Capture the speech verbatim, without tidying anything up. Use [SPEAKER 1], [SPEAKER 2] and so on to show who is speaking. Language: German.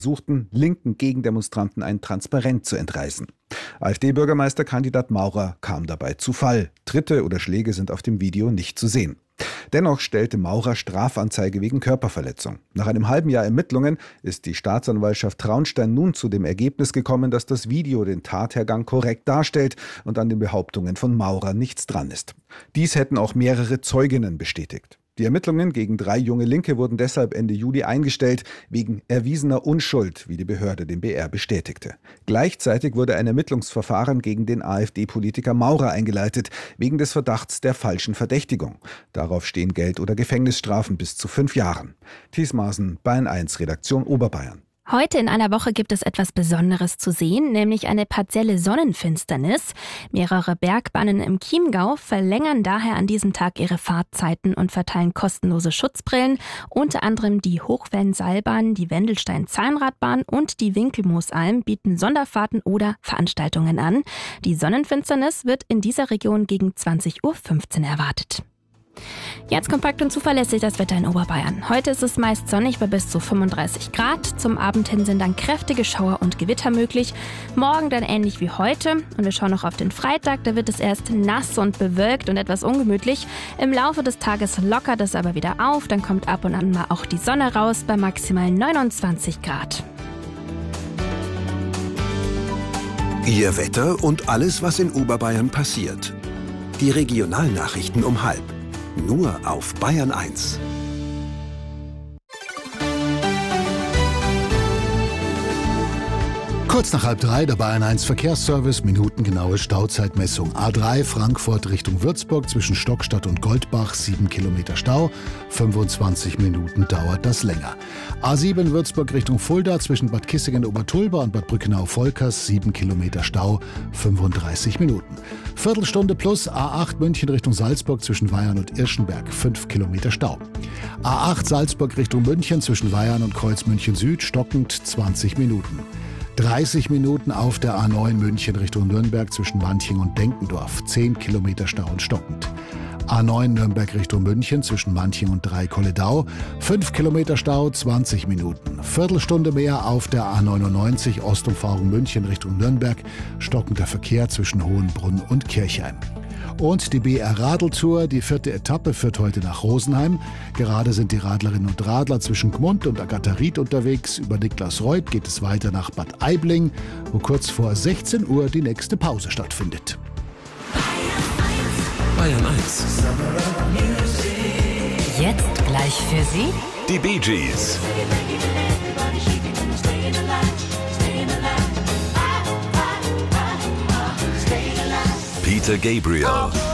[SPEAKER 1] versuchten linken Gegendemonstranten ein Transparent zu entreißen. AfD-Bürgermeisterkandidat Maurer kam dabei zu Fall. Tritte oder Schläge sind auf dem Video nicht zu sehen. Dennoch stellte Maurer Strafanzeige wegen Körperverletzung. Nach einem halben Jahr Ermittlungen ist die Staatsanwaltschaft Traunstein nun zu dem Ergebnis gekommen, dass das Video den Tathergang korrekt darstellt und an den Behauptungen von Maurer nichts dran ist. Dies hätten auch mehrere Zeuginnen bestätigt. Die Ermittlungen gegen drei junge Linke wurden deshalb Ende Juli eingestellt, wegen erwiesener Unschuld, wie die Behörde dem B R bestätigte. Gleichzeitig wurde ein Ermittlungsverfahren gegen den AfD-Politiker Maurer eingeleitet, wegen des Verdachts der falschen Verdächtigung. Darauf stehen Geld- oder Gefängnisstrafen bis zu fünf Jahren. Thies Maaßen, Bayern eins, Redaktion Oberbayern.
[SPEAKER 2] Heute in einer Woche gibt es etwas Besonderes zu sehen, nämlich eine partielle Sonnenfinsternis. Mehrere Bergbahnen im Chiemgau verlängern daher an diesem Tag ihre Fahrtzeiten und verteilen kostenlose Schutzbrillen. Unter anderem die Hochwellenseilbahn, die Wendelstein-Zahnradbahn und die Winkelmoosalm bieten Sonderfahrten oder Veranstaltungen an. Die Sonnenfinsternis wird in dieser Region gegen zwanzig Uhr fünfzehn erwartet. Jetzt kompakt und zuverlässig das Wetter in Oberbayern. Heute ist es meist sonnig bei bis zu fünfunddreißig Grad. Zum Abend hin sind dann kräftige Schauer und Gewitter möglich. Morgen dann ähnlich wie heute. Und wir schauen noch auf den Freitag. Da wird es erst nass und bewölkt und etwas ungemütlich. Im Laufe des Tages lockert es aber wieder auf. Dann kommt ab und an mal auch die Sonne raus bei maximal neunundzwanzig Grad.
[SPEAKER 3] Ihr Wetter und alles, was in Oberbayern passiert. Die Regionalnachrichten um halb. Nur auf Bayern eins.
[SPEAKER 4] Kurz nach halb drei der Bayern eins Verkehrsservice, minutengenaue Stauzeitmessung. A drei Frankfurt Richtung Würzburg zwischen Stockstadt und Goldbach, sieben Kilometer Stau, fünfundzwanzig Minuten dauert das länger. A sieben Würzburg Richtung Fulda zwischen Bad Kissingen-Obertulba und Bad Brückenau-Volkers, sieben Kilometer Stau, fünfunddreißig Minuten. Viertelstunde plus A acht München Richtung Salzburg zwischen Weyarn und Irschenberg, fünf Kilometer Stau. A acht Salzburg Richtung München zwischen Weyarn und Kreuz München Süd, stockend zwanzig Minuten. dreißig Minuten auf der A neun München Richtung Nürnberg zwischen Manching und Denkendorf, zehn Kilometer Stau und stockend. A neun Nürnberg Richtung München zwischen Manching und Dreikolledau, fünf Kilometer Stau, zwanzig Minuten. Viertelstunde mehr auf der A neunundneunzig Ostumfahrung München Richtung Nürnberg, stockender Verkehr zwischen Hohenbrunn und Kirchheim. Und die B R-Radeltour, die vierte Etappe, führt heute nach Rosenheim. Gerade sind die Radlerinnen und Radler zwischen Gmund und Agatha-Ried unterwegs. Über Niklasreuth geht es weiter nach Bad Aibling, wo kurz vor sechzehn Uhr die nächste Pause stattfindet.
[SPEAKER 3] Bayern eins.
[SPEAKER 5] Jetzt gleich für Sie
[SPEAKER 3] Die Bee Gees. Peter Gabriel.